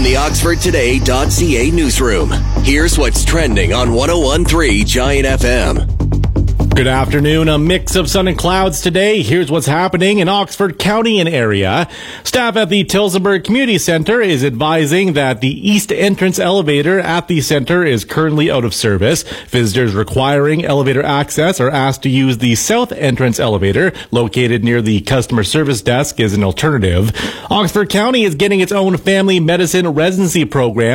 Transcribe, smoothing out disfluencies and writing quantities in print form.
From the OxfordToday.ca newsroom, here's what's trending on 101.3 Giant FM. Good afternoon. A mix of sun and clouds today. Here's what's happening in Oxford County and area. Staff at the Tillsonburg Community Center is advising that the east entrance elevator at the center is currently out of service. Visitors requiring elevator access are asked to use the south entrance elevator located near the customer service desk as an alternative. Oxford County is getting its own family medicine residency program.